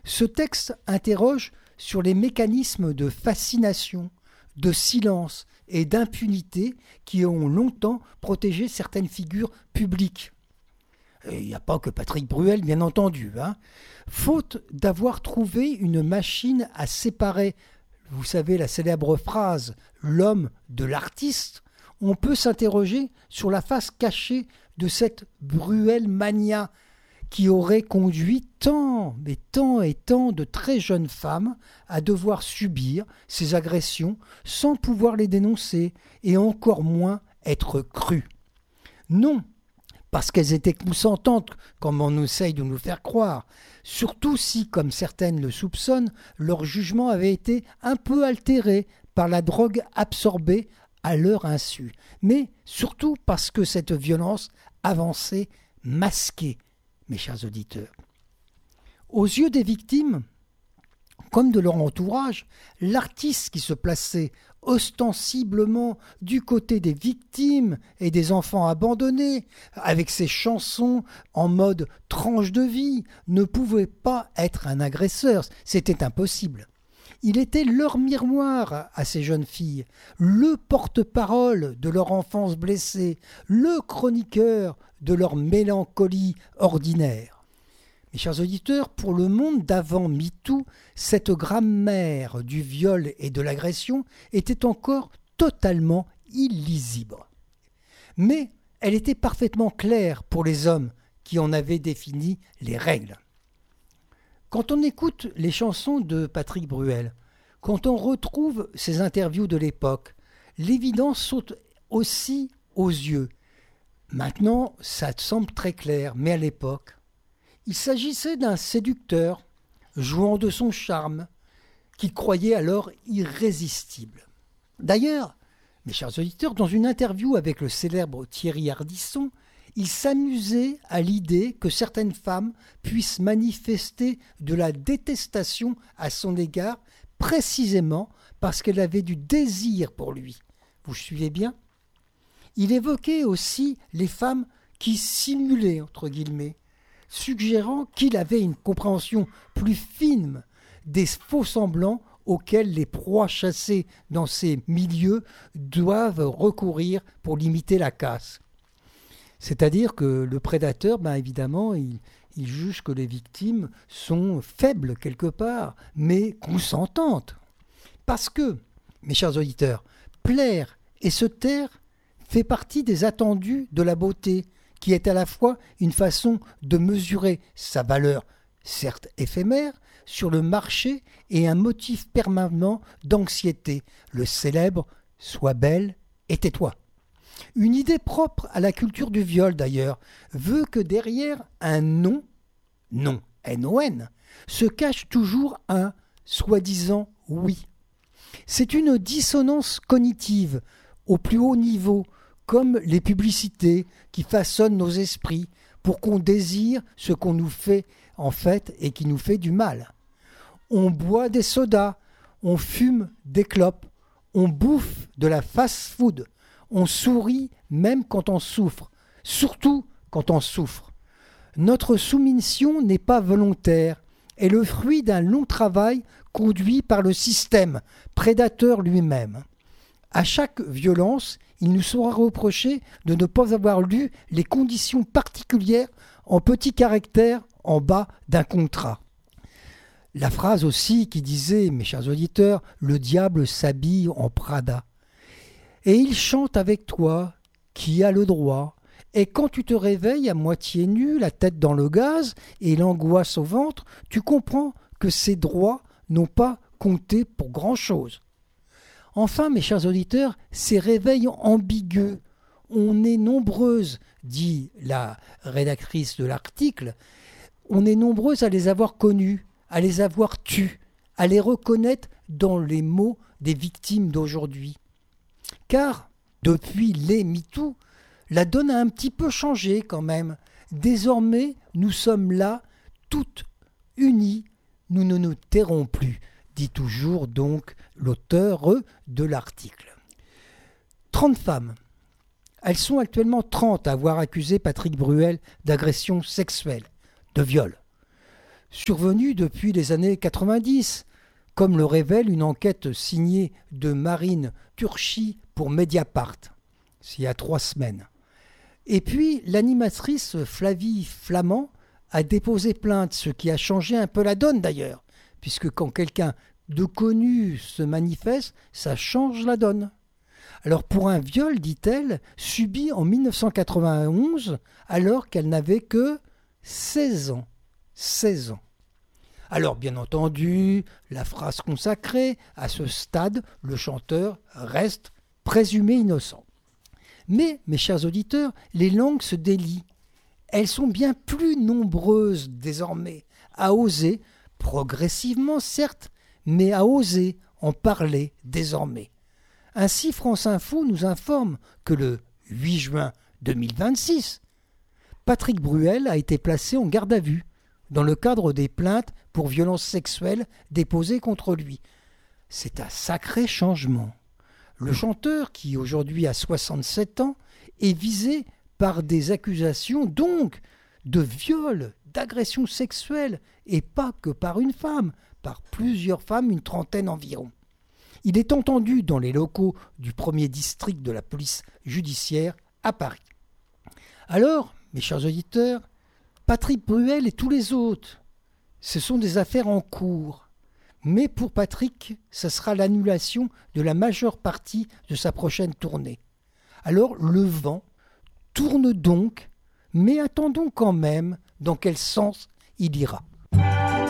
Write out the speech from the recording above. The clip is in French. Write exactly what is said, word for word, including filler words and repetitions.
Ce texte interroge sur les mécanismes de fascination, de silence et d'impunité qui ont longtemps protégé certaines figures publiques. Et il n'y a pas que Patrick Bruel, bien entendu. Hein. Faute d'avoir trouvé une machine à séparer, vous savez la célèbre phrase « l'homme de l'artiste », on peut s'interroger sur la face cachée de cette Bruel-mania qui aurait conduit tant, mais tant et tant de très jeunes femmes à devoir subir ces agressions sans pouvoir les dénoncer et encore moins être crues. Non, parce qu'elles étaient consentantes, comme on essaye de nous faire croire, surtout si, comme certaines le soupçonnent, leur jugement avait été un peu altéré par la drogue absorbée à leur insu, mais surtout parce que cette violence avançait masquée, mes chers auditeurs. Aux yeux des victimes, comme de leur entourage, l'artiste qui se plaçait ostensiblement du côté des victimes et des enfants abandonnés, avec ses chansons en mode tranche de vie, ne pouvait pas être un agresseur, c'était impossible. Il était leur miroir à ces jeunes filles, le porte-parole de leur enfance blessée, le chroniqueur de leur mélancolie ordinaire. Mes chers auditeurs, pour le monde d'avant MeToo, cette grammaire du viol et de l'agression était encore totalement illisible. Mais elle était parfaitement claire pour les hommes qui en avaient défini les règles. Quand on écoute les chansons de Patrick Bruel, quand on retrouve ses interviews de l'époque, l'évidence saute aussi aux yeux. Maintenant, ça semble très clair, mais à l'époque, il s'agissait d'un séducteur, jouant de son charme, qu'il croyait alors irrésistible. D'ailleurs, mes chers auditeurs, dans une interview avec le célèbre Thierry Ardisson, il s'amusait à l'idée que certaines femmes puissent manifester de la détestation à son égard précisément parce qu'elles avaient du désir pour lui. Vous suivez bien ? Il évoquait aussi les femmes qui simulaient, entre guillemets, suggérant qu'il avait une compréhension plus fine des faux-semblants auxquels les proies chassées dans ces milieux doivent recourir pour limiter la casse. C'est-à-dire que le prédateur, ben évidemment, il, il juge que les victimes sont faibles quelque part, mais consentantes. Parce que, mes chers auditeurs, plaire et se taire fait partie des attendus de la beauté, qui est à la fois une façon de mesurer sa valeur, certes éphémère, sur le marché et un motif permanent d'anxiété, le célèbre « Sois belle et tais-toi ». Une idée propre à la culture du viol d'ailleurs veut que derrière un non, non, N O N, se cache toujours un soi-disant oui. C'est une dissonance cognitive au plus haut niveau, comme les publicités qui façonnent nos esprits pour qu'on désire ce qu'on nous fait en fait et qui nous fait du mal. On boit des sodas, on fume des clopes, on bouffe de la fast-food, on sourit même quand on souffre, surtout quand on souffre. Notre soumission n'est pas volontaire, est le fruit d'un long travail conduit par le système, prédateur lui-même. À chaque violence, il nous sera reproché de ne pas avoir lu les conditions particulières en petits caractères en bas d'un contrat. La phrase aussi qui disait, mes chers auditeurs, « Le diable s'habille en Prada ». Et il chante avec toi, qui a le droit. Et quand tu te réveilles à moitié nu, la tête dans le gaz et l'angoisse au ventre, tu comprends que ces droits n'ont pas compté pour grand-chose. Enfin, mes chers auditeurs, ces réveils ambigus, on est nombreuses, dit la rédactrice de l'article, on est nombreuses à les avoir connus, à les avoir tus, à les reconnaître dans les mots des victimes d'aujourd'hui. Car, depuis les MeToo, la donne a un petit peu changé quand même. Désormais, nous sommes là, toutes unies, nous ne nous tairons plus, dit toujours donc l'auteur de l'article. trente femmes. Elles sont actuellement trente à avoir accusé Patrick Bruel d'agression sexuelle, de viol. survenue depuis les années quatre-vingt-dix, comme le révèle une enquête signée de Marine Turchi pour Mediapart, c'est il y a trois semaines. Et puis, l'animatrice Flavie Flamand a déposé plainte, ce qui a changé un peu la donne d'ailleurs, puisque quand quelqu'un de connu se manifeste, ça change la donne. Alors pour un viol, dit-elle, subi en mille neuf cent quatre-vingt-onze, alors qu'elle n'avait que seize ans. seize ans. Alors bien entendu, la phrase consacrée, à ce stade, le chanteur reste présumé innocent. Mais, mes chers auditeurs, les langues se délient. Elles sont bien plus nombreuses désormais à oser, progressivement certes, mais à oser en parler désormais. Ainsi, France Info nous informe que le huit juin deux mille vingt-six, Patrick Bruel a été placé en garde à vue dans le cadre des plaintes pour violences sexuelles déposées contre lui. C'est un sacré changement. Le chanteur, qui aujourd'hui a soixante-sept ans, est visé par des accusations donc de viol, d'agression sexuelle, et pas que par une femme, par plusieurs femmes, une trentaine environ. Il est entendu dans les locaux du premier district de la police judiciaire à Paris. Alors, mes chers auditeurs, Patrick Bruel et tous les autres, ce sont des affaires en cours. Mais pour Patrick, ce sera l'annulation de la majeure partie de sa prochaine tournée. Alors le vent tourne donc, mais attendons quand même dans quel sens il ira.